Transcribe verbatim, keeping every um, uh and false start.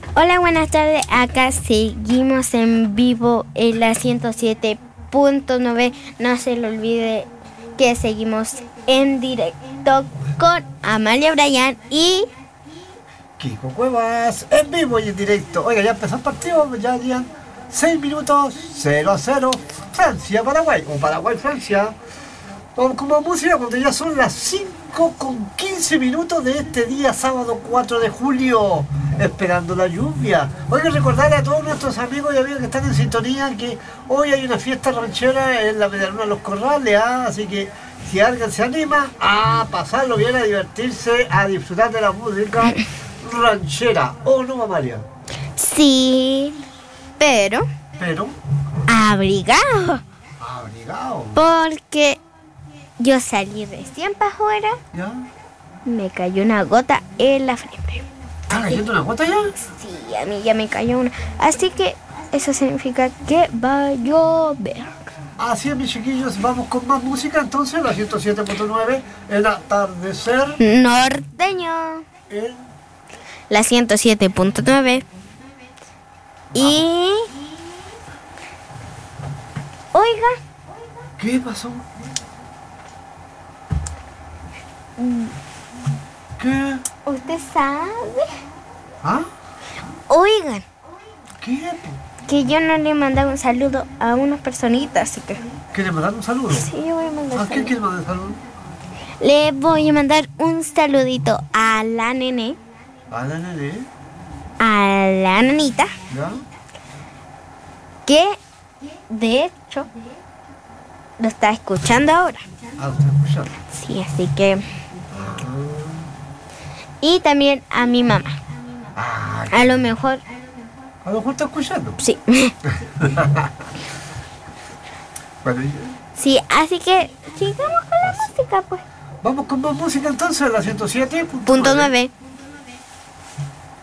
Hola, buenas tardes. Acá seguimos en vivo en la ciento siete punto nueve. No se le olvide que seguimos en directo con Amalia Bryan y Kiko Cuevas, en vivo y en directo. Oiga, ya empezó el partido, ya llegan seis minutos, cero a cero, Francia-Paraguay, o Paraguay-Francia. Vamos con más música cuando ya son las cinco con quince minutos de este día, sábado cuatro de julio, esperando la lluvia. Oiga, recordarle a todos nuestros amigos y amigas que están en sintonía que hoy hay una fiesta ranchera en la Medialuna de los Corrales, ¿ah? Así que si alguien se anima a pasarlo bien, a divertirse, a disfrutar de la música ranchera, ¿o no, María? sí, pero Pero, abrigado, abrigado, porque yo salí recién para afuera, ¿ya? me cayó una gota en la frente. ¿Están cayendo una gota ya? Sí, a mí ya me cayó una. Así que eso significa que va a llover. Así es, mis chiquillos, vamos con más música entonces, la ciento siete punto nueve, el atardecer, Norteño, el... la ciento siete punto nueve. Y... Oiga, ¿Qué pasó? ¿Qué? ¿usted sabe? ¿Ah? Oigan, ¿Qué? que yo no le he mandado un saludo a unas personitas, así que... ¿Quiere mandar un saludo? Sí, yo voy a mandar ¿A quién saludo. quiere mandar un saludo? Le voy a mandar un saludito a la nene, A la nene, a la nanita, ¿ya? que de hecho lo está escuchando ahora. Ah, lo estoy escuchando. Sí, así que... Y también a mi mamá. Ah, A lo mejor, a lo mejor está escuchando. sí. Bueno, y- Sí, así que sigamos con la música, pues. vamos con más música entonces, la ciento siete Punto nueve.